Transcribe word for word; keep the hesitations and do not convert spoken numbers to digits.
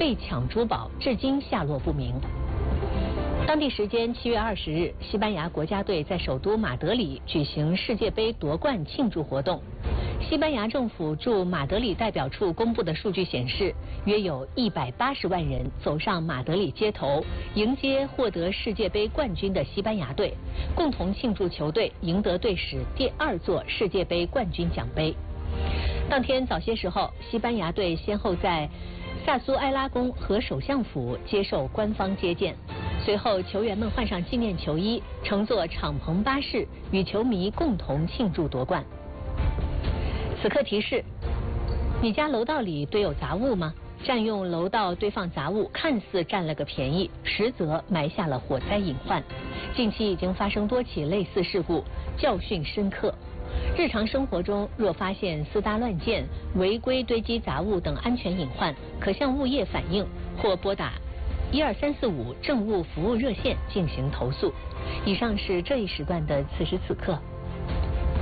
被抢珠宝，至今下落不明。当地时间七月二十日，西班牙国家队在首都马德里举行世界杯夺冠庆祝活动。西班牙政府驻马德里代表处公布的数据显示，约有一百八十万人走上马德里街头，迎接获得世界杯冠军的西班牙队，共同庆祝球队赢得队史第二座世界杯冠军奖杯。当天早些时候，西班牙队先后在萨苏埃拉宫和首相府接受官方接见。随后，球员们换上纪念球衣，乘坐敞篷巴士，与球迷共同庆祝夺冠。此刻提示：你家楼道里堆有杂物吗？占用楼道堆放杂物，看似占了个便宜，实则埋下了火灾隐患。近期已经发生多起类似事故，教训深刻。日常生活中，若发现私搭乱建、违规堆积杂物等安全隐患，可向物业反映或拨打一二三四五政务服务热线进行投诉。以上是这一时段的此时此刻。